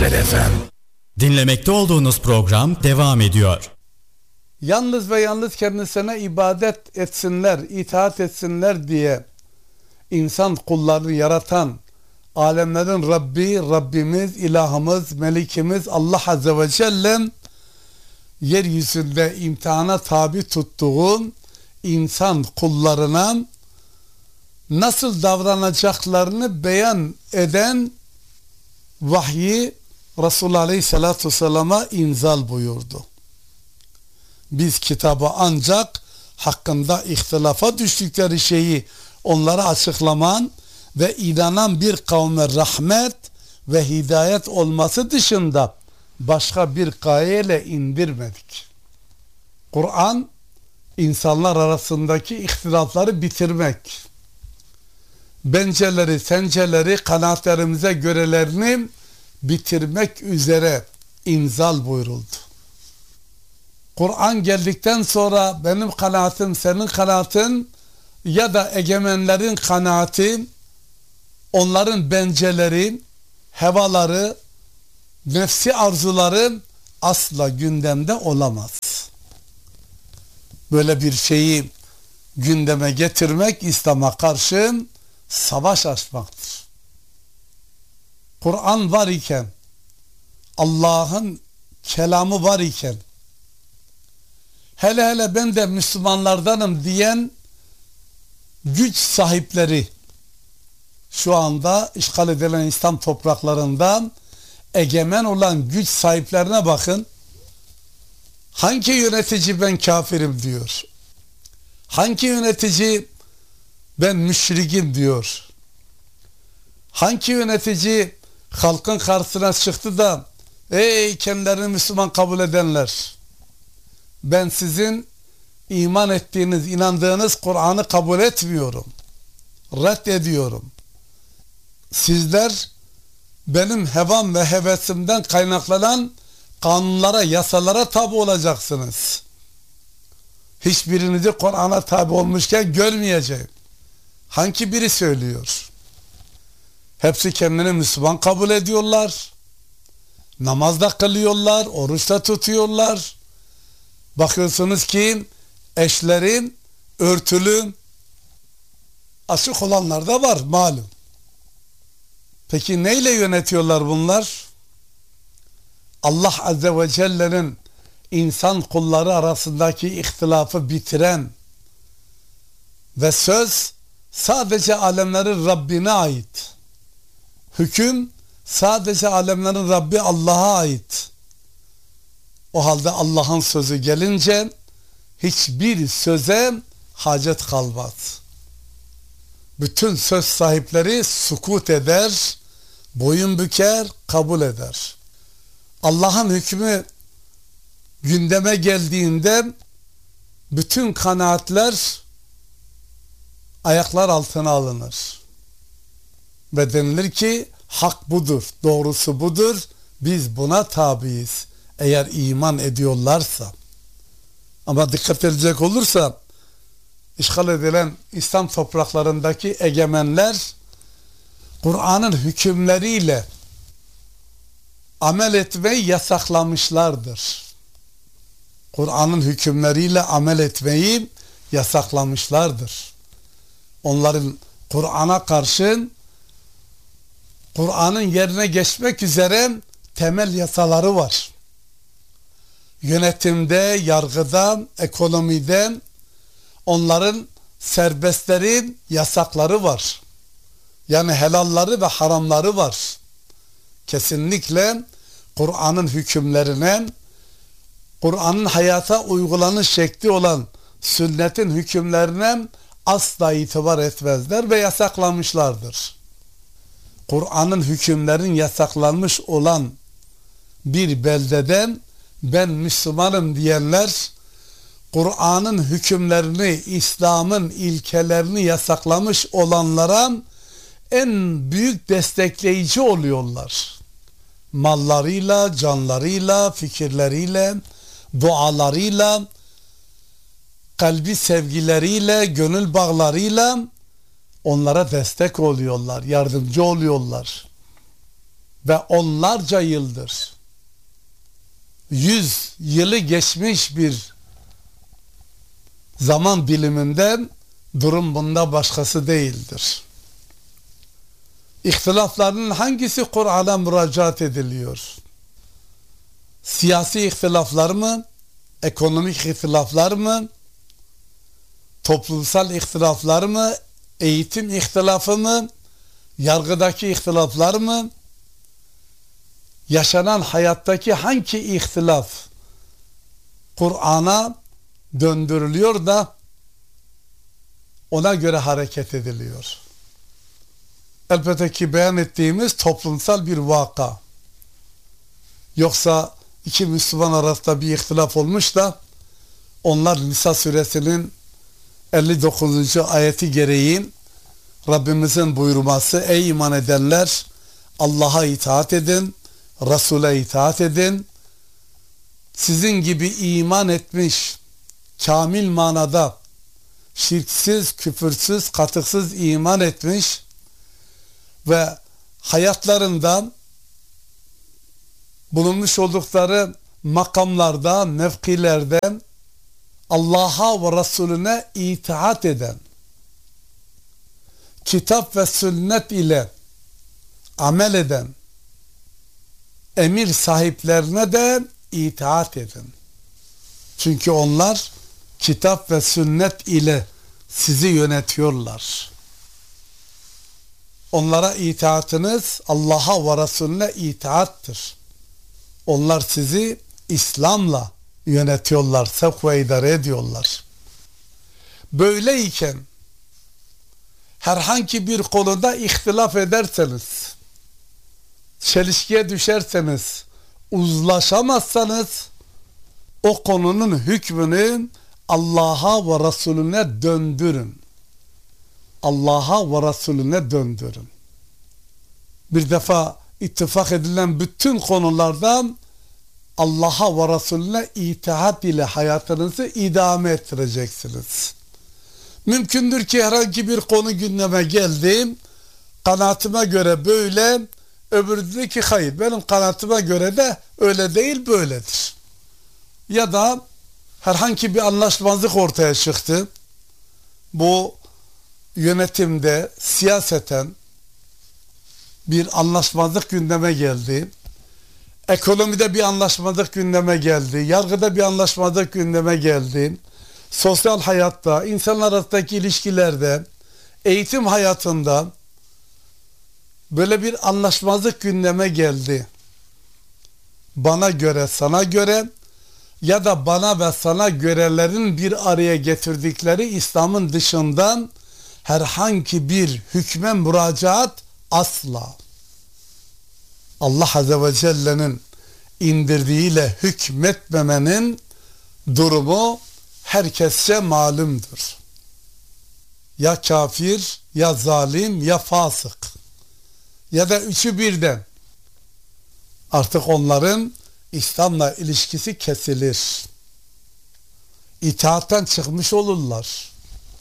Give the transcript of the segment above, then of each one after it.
Güzel FM. Dinlemekte olduğunuz program devam ediyor. Yalnız ve yalnız kendisine ibadet etsinler, itaat etsinler diye insan kullarını yaratan alemlerin Rabbi, Rabbimiz, ilahımız, Melikimiz Allah Azze ve Celle yeryüzünde imtihana tabi tuttuğu insan kullarına nasıl davranacaklarını beyan eden vahyi Resulullah Aleyhisselatü Vesselam'a inzal buyurdu. Biz kitabı ancak hakkında ihtilafa düştükleri şeyi onlara açıklaman ve inanan bir kavme rahmet ve hidayet olması dışında başka bir gayeyle indirmedik. Kur'an insanlar arasındaki ihtilafları bitirmek, benceleri, senceleri, kanaatlerimize görelerini bitirmek üzere inzal buyuruldu. Kur'an geldikten sonra benim kanaatim, senin kanaatin ya da egemenlerin kanaati, onların benceleri, hevaları, nefsi arzuları asla gündemde olamaz. Böyle bir şeyi gündeme getirmek İslam'a karşı savaş açmaktır. Kur'an var iken, Allah'ın kelamı var iken, hele hele ben de Müslümanlardanım diyen güç sahipleri, şu anda işgal edilen İslam topraklarından egemen olan güç sahiplerine bakın. Hangi yönetici ben kafirim diyor? Hangi yönetici ben müşrikim diyor? Hangi yönetici halkın karşısına çıktı da ey kendilerini Müslüman kabul edenler, ben sizin iman ettiğiniz, inandığınız Kur'an'ı kabul etmiyorum, reddediyorum. Sizler benim hevam ve hevesimden kaynaklanan kanunlara, yasalara tabi olacaksınız. Hiçbirinizi Kur'an'a tabi olmuşken görmeyeceğim. Hangi biri söylüyor? Hepsi kendini Müslüman kabul ediyorlar. Namazda kılıyorlar, oruçta tutuyorlar. Bakıyorsunuz ki eşlerin örtülü, açık olanlar da var malum. Peki neyle yönetiyorlar bunlar? Allah Azze ve Celle'nin insan kulları arasındaki ihtilafı bitiren ve söz sadece alemlerin Rabbine ait. Hüküm sadece alemlerin Rabbi Allah'a ait. O halde Allah'ın sözü gelince hiçbir söze hacet kalmaz. Bütün söz sahipleri sukut eder, boyun büker, kabul eder. Allah'ın hükmü gündeme geldiğinde bütün kanaatler ayaklar altına alınır. Ve denilir ki hak budur, doğrusu budur, biz buna tabiiz. Eğer iman ediyorlarsa. Ama dikkat edecek olursa işgal edilen İslam topraklarındaki egemenler Kur'an'ın hükümleriyle amel etmeyi yasaklamışlardır. Kur'an'ın hükümleriyle amel etmeyi yasaklamışlardır. Onların Kur'an'a karşı Kur'an'ın yerine geçmek üzere temel yasaları var. Yönetimde, yargıda, ekonomide onların serbestleri, yasakları var. Yani helalları ve haramları var. Kesinlikle Kur'an'ın hükümlerine, Kur'an'ın hayata uygulanış şekli olan sünnetin hükümlerine asla itibar etmezler ve yasaklamışlardır. Kur'an'ın hükümlerin yasaklanmış olan bir beldeden ben Müslümanım diyenler Kur'an'ın hükümlerini, İslam'ın ilkelerini yasaklamış olanlara en büyük destekleyici oluyorlar. Mallarıyla, canlarıyla, fikirleriyle, dualarıyla, kalbi sevgileriyle, gönül bağlarıyla onlara destek oluyorlar, yardımcı oluyorlar. ve onlarca yıldır, 100 yılı geçmiş bir zaman diliminden durum bunda başkası değildir. İhtilafların hangisi Kur'an'a müracaat ediliyor? Siyasi ihtilaflar mı? Ekonomik ihtilaflar mı? Toplumsal ihtilaflar mı? Eğitim ihtilafı mı? Yargıdaki ihtilaflar mı? Yaşanan hayattaki hangi ihtilaf Kur'an'a döndürülüyor da ona göre hareket ediliyor? Elbette ki beyan ettiğimiz toplumsal bir vaka. Yoksa iki Müslüman arasında bir ihtilaf olmuş da onlar Nisa suresinin 59. ayeti gereği Rabbimizin buyurması: ey iman edenler, Allah'a itaat edin, Resul'e itaat edin. Sizin gibi iman etmiş, kamil manada şirksiz, küfürsüz, katıksız iman etmiş ve hayatlarından bulunmuş oldukları makamlarda, mevkilerden Allah'a ve Resulüne itaat eden, kitap ve sünnet ile amel eden emir sahiplerine de itaat edin. Çünkü onlar kitap ve sünnet ile sizi yönetiyorlar. Onlara itaatınız Allah'a ve Resulüne itaattır. Onlar sizi İslam'la yönetiyorlar, sevk ve idare ediyorlar. Böyleyken herhangi bir konuda ihtilaf ederseniz, çelişkiye düşerseniz, uzlaşamazsanız o konunun hükmünü Allah'a ve Resulüne döndürün. Allah'a ve Resulüne döndürün. Bir defa ittifak edilen bütün konulardan Allah'a ve Resulüne itaat ile hayatınızı idame ettireceksiniz. Mümkündür ki herhangi bir konu gündeme geldi, kanaatime göre böyle, öbürü dedi ki hayır, benim kanaatime göre de öyle değil, böyledir. Ya da herhangi bir anlaşmazlık ortaya çıktı. Bu yönetimde, siyaseten bir anlaşmazlık gündeme geldi. Ekonomide bir anlaşmazlık gündeme geldi. Yargıda bir anlaşmazlık gündeme geldi. Sosyal hayatta, insanlar arasındaki ilişkilerde, eğitim hayatında böyle bir anlaşmazlık gündeme geldi. Bana göre, sana göre ya da bana ve sana görelerin bir araya getirdikleri İslam'ın dışından herhangi bir hükme müracaat asla. Allah Azze ve Celle'nin indirdiğiyle hükmetmemenin durumu herkesçe malumdur. Ya kafir, ya zalim, ya fasık. Ya da üçü birden. Artık onların İslam'la ilişkisi kesilir. İtaatten çıkmış olurlar.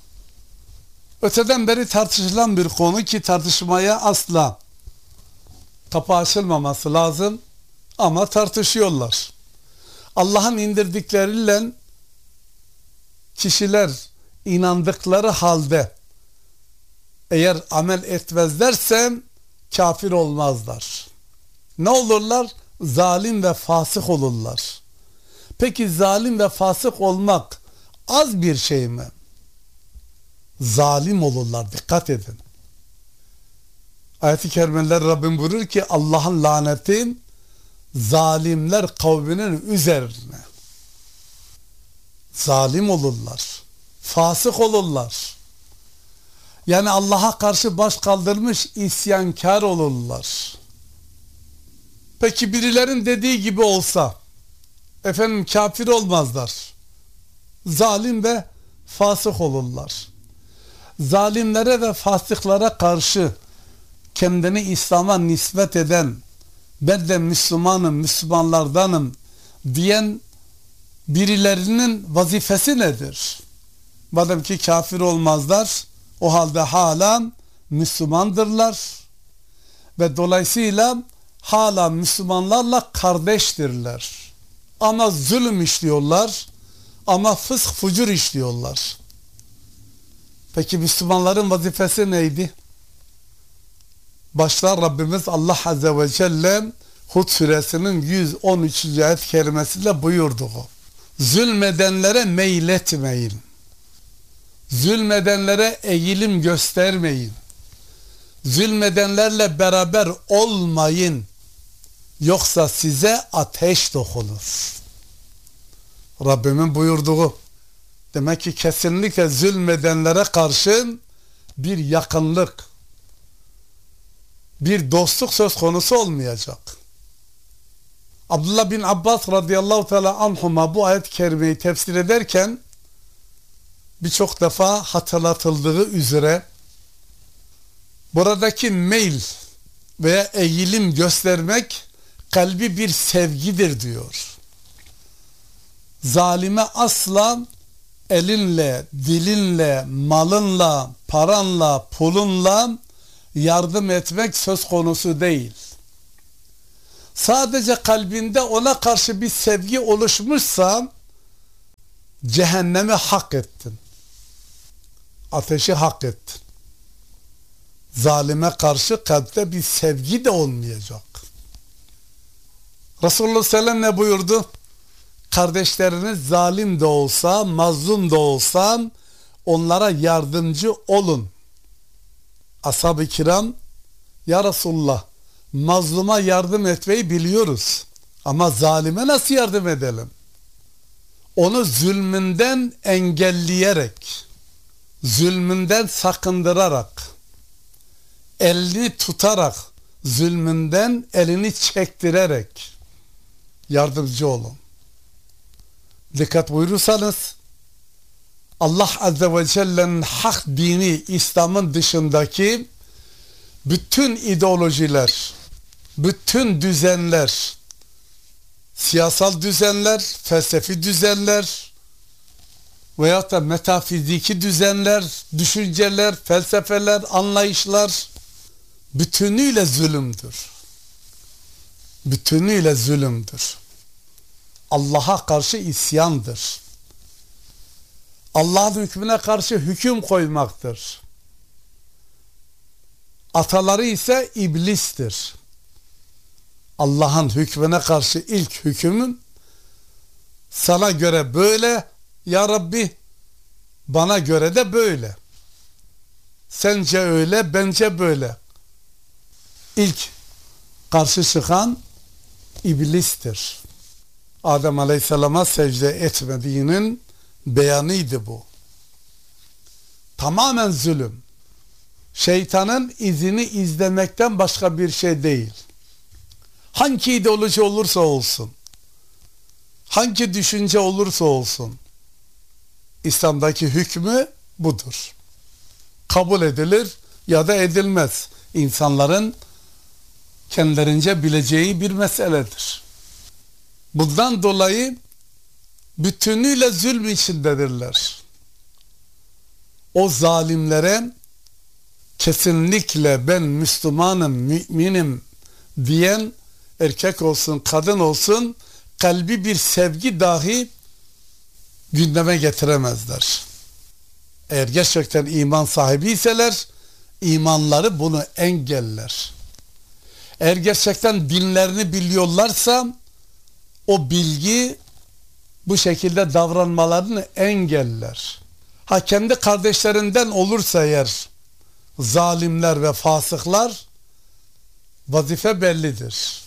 Öteden beri tartışılan bir konu ki tartışmaya asla kapı açılmaması lazım ama tartışıyorlar. Allah'ın indirdikleriyle kişiler inandıkları halde eğer amel etmezlerse kafir olmazlar. Ne olurlar? Zalim ve fasık olurlar. Peki zalim ve fasık olmak az bir şey mi? Zalim olurlar, dikkat edin. Ayet-i kerimeler Rabbim buyurur ki Allah'ın laneti zalimler kavminin üzerine. Zalim olurlar, fasık olurlar. Yani Allah'a karşı baş kaldırmış isyankar olurlar. Peki birilerin dediği gibi olsa, efendim kafir olmazlar. Zalim ve fasık olurlar. Zalimlere ve fasıklara karşı kendini İslam'a nispet eden, ben de Müslümanım, Müslümanlardanım diyen birilerinin vazifesi nedir? Madem ki kafir olmazlar, o halde hala Müslümandırlar ve dolayısıyla hala Müslümanlarla kardeştirler. Ama zulüm işliyorlar, ama fısk fucur işliyorlar. Peki Müslümanların vazifesi neydi? Başta Rabbimiz Allah Azze ve Celle Hud suresinin 113. ayet kerimesiyle buyurduğu: zulmedenlere meyletmeyin. Zulmedenlere eğilim göstermeyin. Zulmedenlerle beraber olmayın. Yoksa size ateş dokunur. Rabbimin buyurduğu. Demek ki kesinlikle zulmedenlere karşı bir yakınlık, bir dostluk söz konusu olmayacak. Abdullah bin Abbas radıyallahu teala anhuma bu ayet-i kerimeyi tefsir ederken birçok defa hatırlatıldığı üzere buradaki meyl veya eğilim göstermek kalbi bir sevgidir diyor. Zalime asla elinle, dilinle, malınla, paranla, pulunla yardım etmek söz konusu değil. Sadece kalbinde ona karşı bir sevgi oluşmuşsa cehennemi hak ettin. Ateşi hak ettin. Zalime karşı kalpte bir sevgi de olmayacak. Resulullah sallallahu aleyhi ve sellem ne buyurdu? Kardeşleriniz zalim de olsa, mazlum da olsa onlara yardımcı olun. Ashab-ı kiram, ya Resulullah, mazluma yardım etmeyi biliyoruz ama zalime nasıl yardım edelim? Onu zulmünden engelleyerek, zulmünden sakındırarak, elini tutarak, zulmünden elini çektirerek yardımcı olun. Dikkat buyurursanız Allah Azze ve Celle'nin hak dini İslam'ın dışındaki bütün ideolojiler, bütün düzenler, siyasal düzenler, felsefi düzenler veyahut da metafiziki düzenler, düşünceler, felsefeler, anlayışlar bütünüyle zulümdür. Bütünüyle zulümdür. Allah'a karşı isyandır. Allah'ın hükmüne karşı hüküm koymaktır. Ataları ise iblistir. Allah'ın hükmüne karşı ilk hükmün sana göre böyle ya Rabbi, bana göre de böyle. Sence öyle, bence böyle. İlk karşı çıkan iblistir. Adem Aleyhisselam'a secde etmediğinin beyanıydı bu. Tamamen zulüm. Şeytanın izini izlemekten başka bir şey değil. Hangi ideoloji olursa olsun, hangi düşünce olursa olsun, İslam'daki hükmü budur. Kabul edilir ya da edilmez. İnsanların kendilerince bileceği bir meseledir. Bundan dolayı bütünüyle zulm içindedirler. O zalimlere kesinlikle ben Müslümanım, müminim diyen erkek olsun, kadın olsun kalbi bir sevgi dahi gündeme getiremezler. Eğer gerçekten iman sahibiyseler imanları bunu engeller. Eğer gerçekten dinlerini biliyorlarsa o bilgi bu şekilde davranmalarını engeller. Ha kendi kardeşlerinden olursa eğer zalimler ve fasıklar vazife bellidir.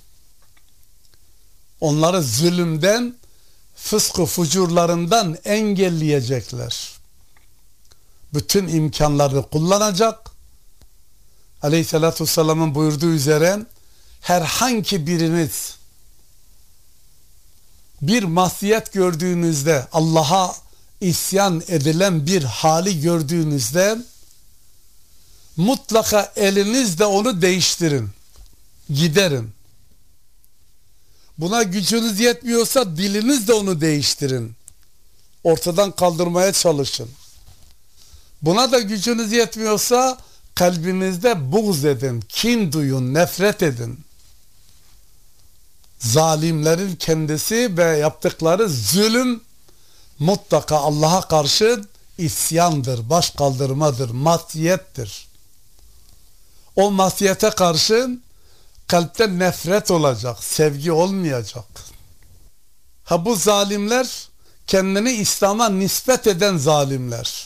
Onları zulümden, fıskı fucurlarından engelleyecekler. Bütün imkanları kullanacak. Aleyhissalatü vesselamın buyurduğu üzere herhangi biriniz bir masiyet gördüğünüzde, Allah'a isyan edilen bir hali gördüğünüzde mutlaka elinizle onu değiştirin, giderin. Buna gücünüz yetmiyorsa dilinizle onu değiştirin. Ortadan kaldırmaya çalışın. Buna da gücünüz yetmiyorsa kalbinizde buğz edin, kin duyun, nefret edin. zalimlerin kendisi ve yaptıkları zulüm mutlaka Allah'a karşı isyandır, baş kaldırmadır, masiyettir. O masiyete karşı kalpte nefret olacak, sevgi olmayacak. Ha, bu zalimler kendini İslam'a nispet eden zalimler.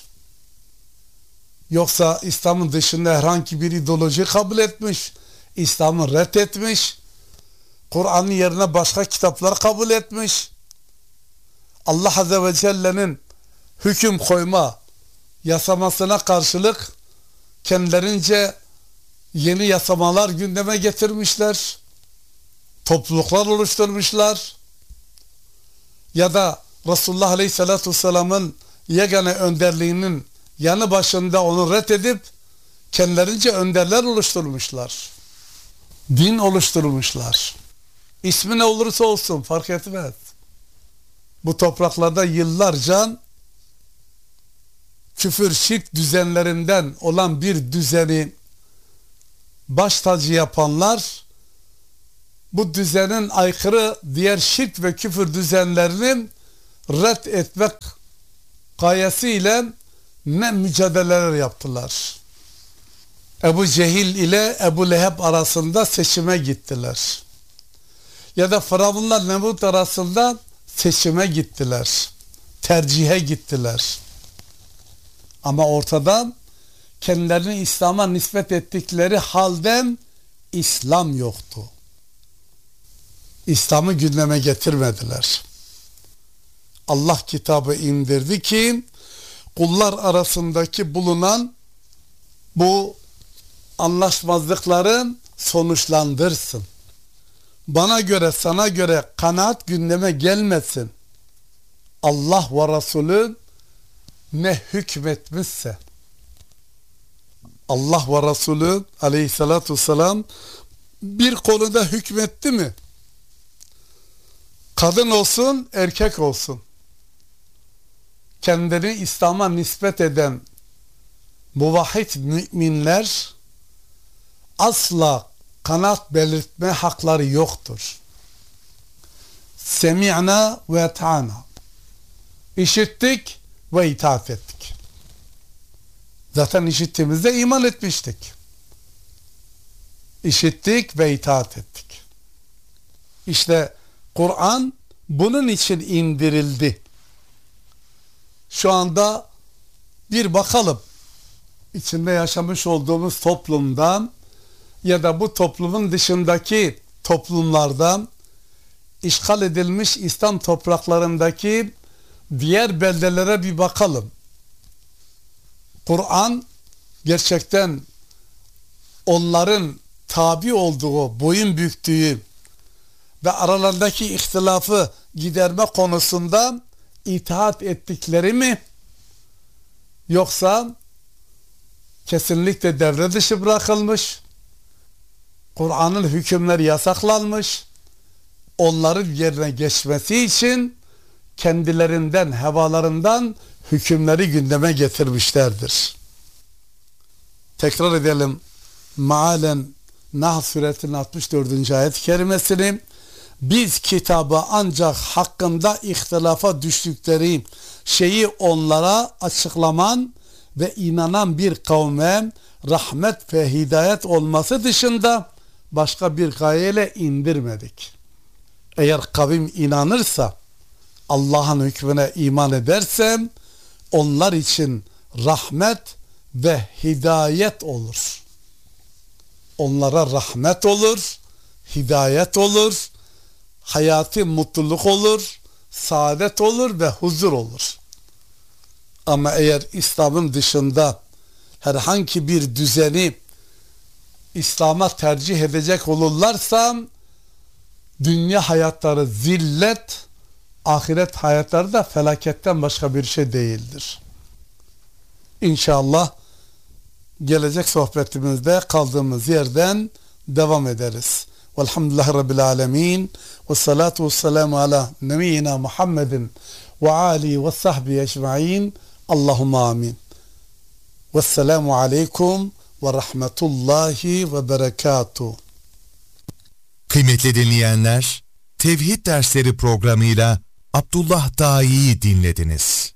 Yoksa İslam'ın dışında herhangi bir ideoloji kabul etmiş, İslam'ı reddetmiş, Kur'an'ın yerine başka kitaplar kabul etmiş, Allah Azze ve Celle'nin hüküm koyma yasamasına karşılık kendilerince yeni yasamalar gündeme getirmişler, topluluklar oluşturmuşlar ya da Resulullah Aleyhisselatü Vesselam'ın yegane önderliğinin yanı başında onu reddedip kendilerince önderler oluşturmuşlar. Din oluşturmuşlar. İsmi ne olursa olsun fark etmez. Bu topraklarda yıllarca küfür şirk düzenlerinden olan bir düzeni baş tacı yapanlar bu düzenin aykırı diğer şirk ve küfür düzenlerini red etmek gayesiyle ne mücadeleler yaptılar. Ebu Cehil ile Ebu Leheb arasında seçime gittiler. Ya da Firavunla Nemrut arasında seçime gittiler. Tercihe gittiler. Ama ortada kendilerini İslam'a nispet ettikleri halden İslam yoktu. İslam'ı gündeme getirmediler. Allah kitabı indirdi ki kullar arasındaki bulunan bu anlaşmazlıkları sonuçlandırsın. Bana göre, sana göre kanaat gündeme gelmesin. Allah ve Resulü ne hükmetmişse, Allah ve Resulü Aleyhisselatü Vesselam bir konuda hükmetti mi? Kadın olsun, erkek olsun, kendini İslam'a nispet eden muvahhid müminler asla kanaat belirtme hakları yoktur. Semi'na ve eta'na. İşittik ve itaat ettik. Zaten işittiğimizde iman etmiştik. İşittik ve itaat ettik. İşte Kur'an bunun için indirildi. Şu anda bir bakalım, içinde yaşamış olduğumuz toplumdan ya da bu toplumun dışındaki toplumlardan, işgal edilmiş İslam topraklarındaki diğer beldelere bir bakalım. Kur'an gerçekten onların tabi olduğu, boyun büktüğü ve aralarındaki ihtilafı giderme konusunda itaat ettikleri mi? Yoksa kesinlikle devre dışı bırakılmış, Kur'an'ın hükümleri yasaklanmış, onların yerine geçmesi için kendilerinden, hevalarından hükümleri gündeme getirmişlerdir. Tekrar edelim. Mealen Nahl suresinin 64. ayet-i kerimesini, biz kitabı ancak hakkında ihtilafa düştükleri şeyi onlara açıklaman ve inanan bir kavme rahmet ve hidayet olması dışında başka bir gayeyle indirmedik. Eğer kavim inanırsa, Allah'ın hükmüne iman ederse onlar için rahmet ve hidayet olur. Onlara rahmet olur, hidayet olur, hayati mutluluk olur, saadet olur ve huzur olur. Ama eğer İslam'ın dışında herhangi bir düzeni İslam'a tercih edecek olurlarsa dünya hayatları zillet, ahiret hayatları da felaketten başka bir şey değildir. İnşallah gelecek sohbetimizde kaldığımız yerden devam ederiz. Velhamdülillahi Rabbil alemin. Ve salatu ve selamu ala nebiyyina Muhammedin ve alihi ve sahbihi ecma'in. Allahümme amin. Vesselamu aleyküm ve rahmetullahi ve berekatuhu. Kıymetli dinleyenler, Tevhid Dersleri programıyla Abdullah Dai'yi dinlediniz.